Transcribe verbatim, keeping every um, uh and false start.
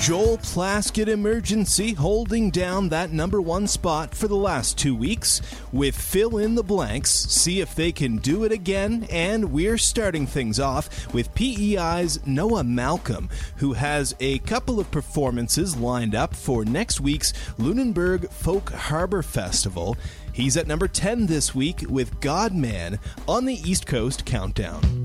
Joel Plaskett Emergency holding down that number one spot for the last two weeks with Fill in the Blanks. See if they can do it again. And we're starting things off with P E I's Noah Malcolm, who has a couple of performances lined up for next week's Lunenburg Folk Harbor Festival. He's at number ten this week with Godman on the East Coast Countdown.